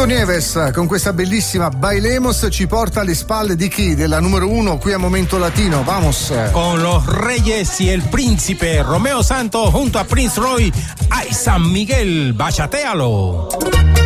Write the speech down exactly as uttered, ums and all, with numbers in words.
Nico Nieves con questa bellissima Bailemos ci porta alle spalle di chi? Della numero uno qui a Momento Latino. Vamos. Con los Reyes y el Príncipe, Romeo Santos junto a Prince Roy. Ay, San Miguel, bachatealo.